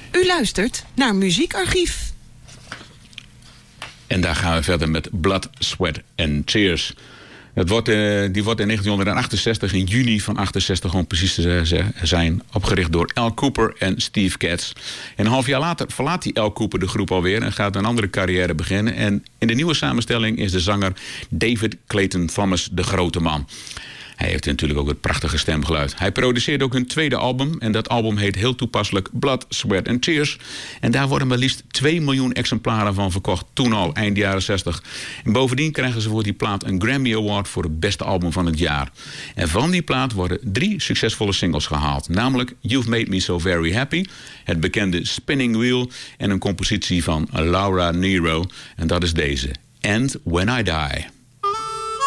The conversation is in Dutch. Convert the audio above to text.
U luistert naar Muziekarchief. En daar gaan we verder met Blood, Sweat and Tears. Die wordt in 1968, in juni van 68 om precies te zijn, opgericht door Al Kooper en Steve Katz. En een half jaar later verlaat die Al Kooper de groep alweer en gaat een andere carrière beginnen. En in de nieuwe samenstelling is de zanger David Clayton Thomas de grote man. Hij heeft natuurlijk ook het prachtige stemgeluid. Hij produceert ook hun tweede album. En dat album heet heel toepasselijk Blood, Sweat and Tears. En daar worden maar liefst 2 miljoen exemplaren van verkocht. Toen al, eind jaren 60. En bovendien krijgen ze voor die plaat een Grammy Award voor het beste album van het jaar. En van die plaat worden 3 succesvolle singles gehaald. Namelijk You've Made Me So Very Happy. Het bekende Spinning Wheel. En een compositie van Laura Nyro. En dat is deze. And When I Die.